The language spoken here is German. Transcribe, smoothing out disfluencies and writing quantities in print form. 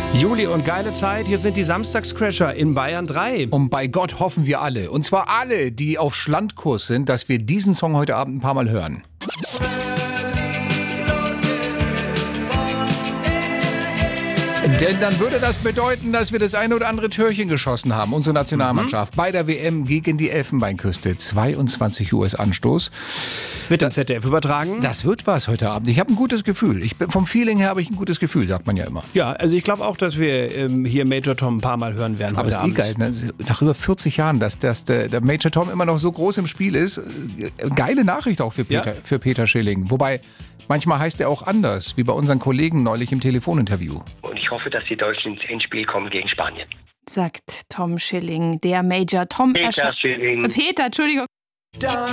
Juli und geile Zeit, hier sind die Samstagscrasher in Bayern 3. Und bei Gott hoffen wir alle, und zwar alle, die auf Schlandkurs sind, dass wir diesen Song heute Abend ein paar Mal hören. Denn dann würde das bedeuten, dass wir das eine oder andere Türchen geschossen haben, unsere Nationalmannschaft, bei der WM gegen die Elfenbeinküste. 22 Uhr ist Anstoß. Wird im ZDF übertragen? Das wird was heute Abend. Ich habe ein gutes Gefühl. Vom Feeling her habe ich ein gutes Gefühl, sagt man ja immer. Ja, also ich glaube auch, dass wir hier Major Tom ein paar Mal hören werden. Aber es ist eh geil, ne? Nach über 40 Jahren, dass der Major Tom immer noch so groß im Spiel ist. Geile Nachricht auch für Peter Schilling. Wobei, manchmal heißt er auch anders, wie bei unseren Kollegen neulich im Telefoninterview. Und ich hoffe, dass die Deutschen ins Endspiel kommen gegen Spanien. Sagt Tom Schilling, der Major Tom. Peter Schilling. Peter, Entschuldigung.